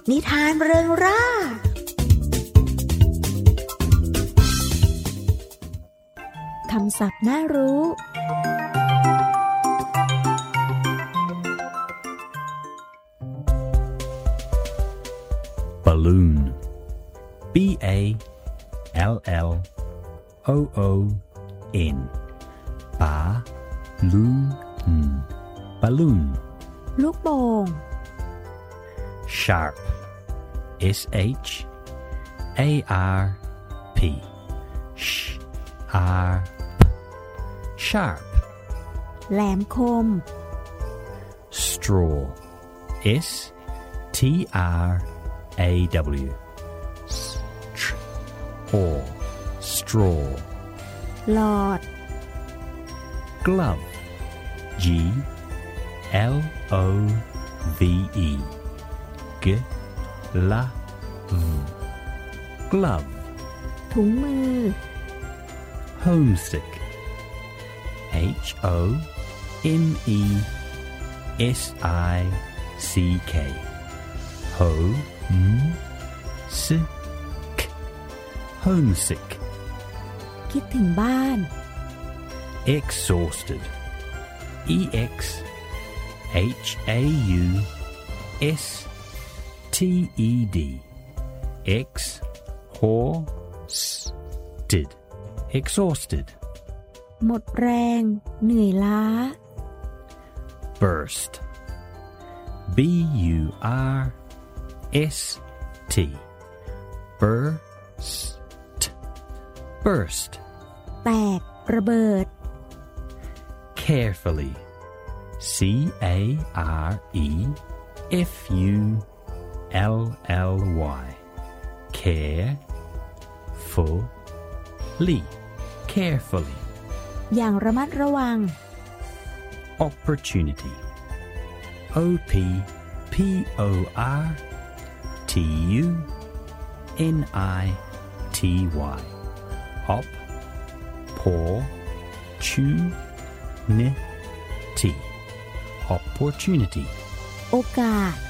นิทานเริงร่าคำศัพท์น่ารู้ Balloon B-A-L-L-O-O-N Balloon ลูกโป่ง Sharp S-H-A-R-P Sharp แหลมคม Straw S-T-R-A-W Straw หลอด Glove G-L-O-V-E Glove ถุงมือ Homesick H-O-M-E-S-I-C-K Homesick คิดถึงบ้าน Exhausted E-X-H-A-U-S-T-E-D Exhausted หมดแรง เหนื่อยล้า Burst B-U-R-S-T Burst แตกระเบิด Carefully C-A-R-E-F-U-L-L-Y Carefully อย่างระมัดระวัง Opportunity O-P-P-O-R-T-U-N-I-T-Y Opportunity โอกาส